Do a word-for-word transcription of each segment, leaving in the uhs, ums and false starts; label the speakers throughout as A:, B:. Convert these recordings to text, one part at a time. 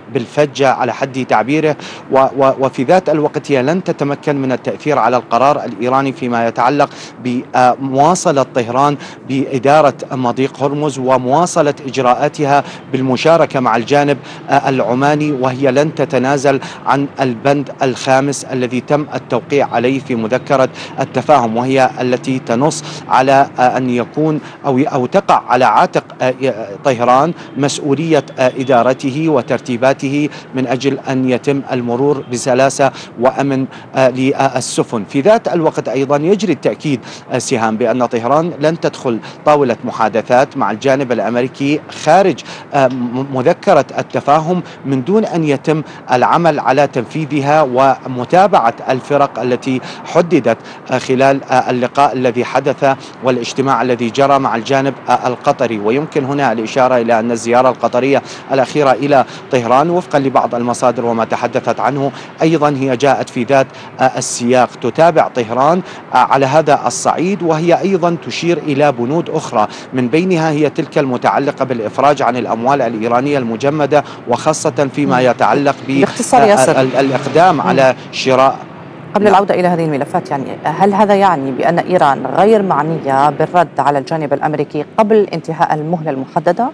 A: بالفجة على حد تعبيره، وفي ذات الوقت هي لن تتمكن من التأثير على القرار الإيراني فيما يتعلق بمواصلة طهران بإدارة مضيق هرمز ومواصلة إجراءاتها بالمشاركة مع الجانب العماني، وهي لن تتنازل عن البند الخامس الذي تم التوقيع عليه في مذكرة التفاهم، وهي التي تنص على أن يكون أو أو تقع على عاتق طهران مسؤولية إدارته وترتيباته من أجل أن يتم المرور بسلاسة وأمن للسفن. في ذات الوقت أيضا يجري التأكيد سهام بأن طهران لن تدخل طاولة محادثات مع الجانب الأمريكي خارج مذكرة التفاهم من دون أن يتم العمل على تنفيذها ومتابعة الفرق التي حددت خلال اللقاء الذي حدث والاجتماع الذي جرى مع الجانب القطري. ويمكن هنا الإشارة إلى أن الزيارة القطرية الأخيرة إلى طهران وفقا لبعض المصادر وما تحدثت عنه أيضا هي جاءت في ذات السياق، تتابع طهران على هذا الصعيد، وهي أيضا تشير إلى بنود أخرى من بينها هي تلك المتعلقة بالإفراج عن الأموال الإيرانية المجمدة، وخاصة فيما يتعلق بالإقدام على شراء.
B: قبل العودة إلى هذه الملفات، يعني هل هذا يعني بأن إيران غير معنية بالرد على الجانب الأمريكي قبل انتهاء المهلة المحددة؟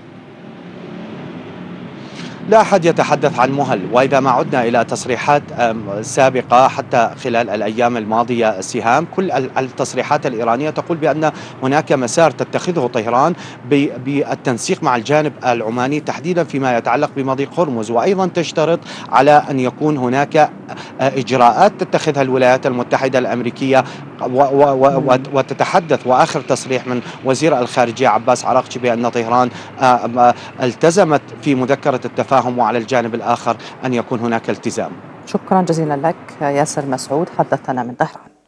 A: لا أحد يتحدث عن مهل، وإذا ما عدنا إلى تصريحات سابقة حتى خلال الأيام الماضية سهام، كل التصريحات الإيرانية تقول بأن هناك مسار تتخذه طهران بالتنسيق مع الجانب العماني تحديدا فيما يتعلق بمضيق هرمز، وأيضا تشترط على أن يكون هناك إجراءات تتخذها الولايات المتحدة الأمريكية، وتتحدث وآخر تصريح من وزير الخارجية عباس عراقجي بأن طهران التزمت في مذكرة التفاهم وعلى الجانب الآخر أن يكون هناك التزام.
B: شكرا جزيلا لك ياسر مسعود، حدثنا من طهران.